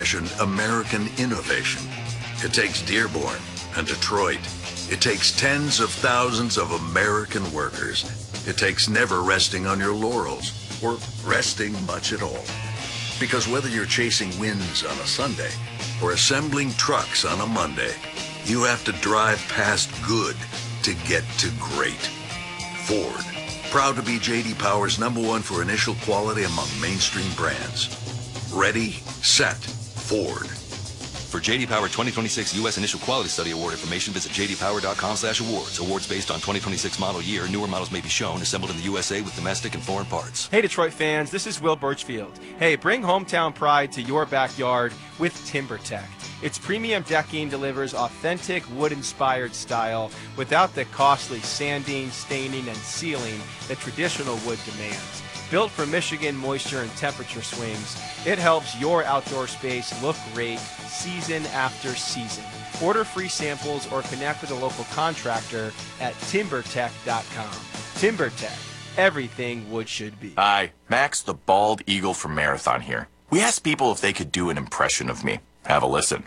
old-fashioned American innovation. It takes Dearborn and Detroit. It takes tens of thousands of American workers. It takes never resting on your laurels, or resting much at all. Because whether you're chasing wins on a Sunday or assembling trucks on a Monday, you have to drive past good to get to great. Ford, proud to be J.D. Power's #1 for initial quality among mainstream brands. Ready, set, Ford. For J.D. Power 2026 U.S. Initial Quality Study Award information, visit jdpower.com/awards. Awards based on 2026 model year. Newer models may be shown. Assembled in the USA with domestic and foreign parts. Hey, Detroit fans, this is Will Birchfield. Hey, bring hometown pride to your backyard with TimberTech. Its premium decking delivers authentic wood-inspired style without the costly sanding, staining, and sealing that traditional wood demands. Built for Michigan moisture and temperature swings, it helps your outdoor space look great season after season. Order free samples or connect with a local contractor at timbertech.com. TimberTech, everything wood should be. Hi, Max the Bald Eagle from Marathon here. We asked people if they could do an impression of me. Have a listen.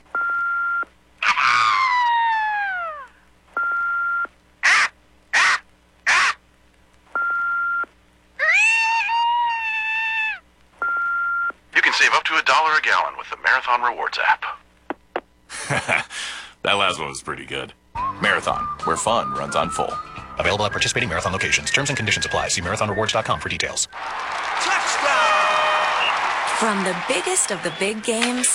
You can save up to $1 a gallon with the Marathon Rewards app. That last one was pretty good. Marathon, where fun runs on full. Available at participating Marathon locations. Terms and conditions apply. See marathonrewards.com for details. Touchdown! From the biggest of the big games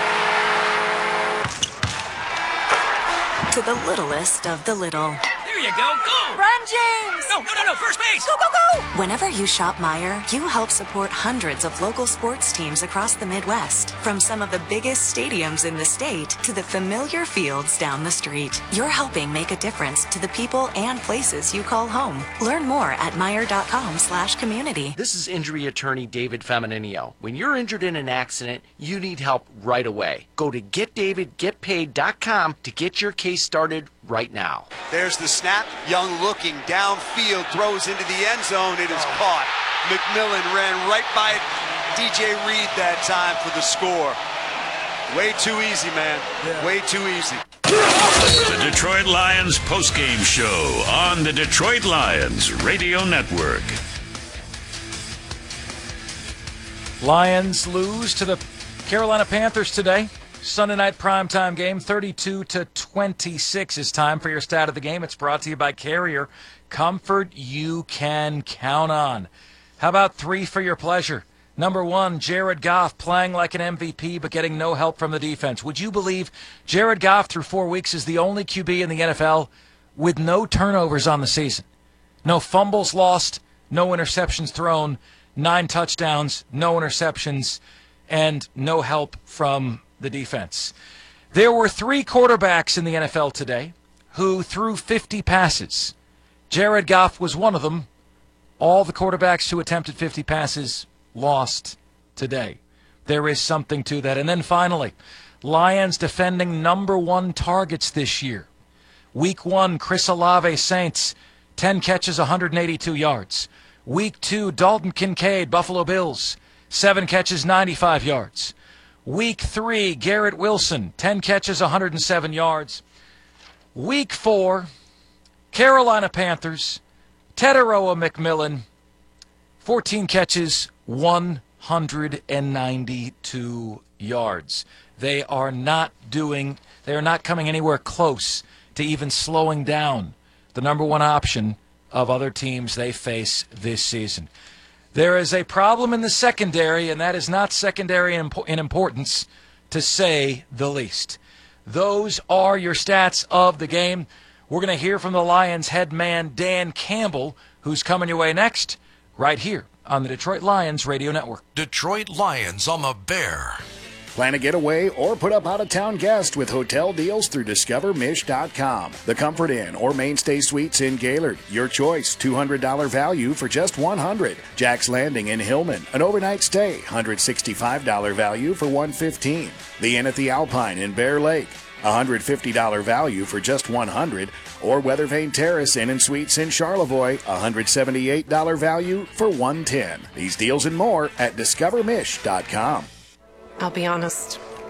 to the littlest of the little. There you go. Go! Run, James! No, first base! Go, go, go! Whenever you shop Meijer, you help support hundreds of local sports teams across the Midwest. From some of the biggest stadiums in the state to the familiar fields down the street. You're helping make a difference to the people and places you call home. Learn more at Meijer.com/community. This is injury attorney David Femininio. When you're injured in an accident, you need help right away. Go to GetDavidGetPaid.com to get your case started right now. There's the snap. Young looking downfield, throws into the end zone. It is caught. McMillan ran right by DJ Reed that time for the score. Way too easy, man. Yeah. Way too easy. The Detroit Lions postgame show on the Detroit Lions Radio Network. Lions lose to the Carolina Panthers today. Sunday night primetime game, 32-26 is time for your stat of the game. It's brought to you by Carrier. Comfort you can count on. How about 3 for your pleasure? Number 1, Jared Goff playing like an MVP but getting no help from the defense. Would you believe Jared Goff through 4 weeks is the only QB in the NFL with no turnovers on the season? No fumbles lost, no interceptions thrown, 9 touchdowns, no interceptions, and no help from the defense. There were 3 quarterbacks in the NFL today who threw 50 passes. Jared Goff was one of them. All the quarterbacks who attempted 50 passes lost today. There is something to that. And then finally, Lions defending number 1 targets this year. Week 1, Chris Olave, Saints, 10 catches, 182 yards. Week 2, Dalton Kincaid, Buffalo Bills, 7 catches, 95 yards. Week 3, Garrett Wilson, 10 catches, 107 yards. Week 4, Carolina Panthers, Teteroa McMillan, 14 catches, 192 yards. They are not coming anywhere close to even slowing down the number 1 option of other teams they face this season. There is a problem in the secondary, and that is not secondary in importance, to say the least. Those are your stats of the game. We're going to hear from the Lions head man, Dan Campbell, who's coming your way next, right here on the Detroit Lions Radio Network. Detroit Lions on the Bear. Plan a getaway or put up out-of-town guest with hotel deals through DiscoverMish.com. The Comfort Inn or Mainstay Suites in Gaylord. Your choice, $200 value for just $100. Jack's Landing in Hillman, an overnight stay, $165 value for $115. The Inn at the Alpine in Bear Lake, $150 value for just $100. Or Weathervane Terrace Inn and Suites in Charlevoix, $178 value for $110. These deals and more at DiscoverMish.com. I'll be honest,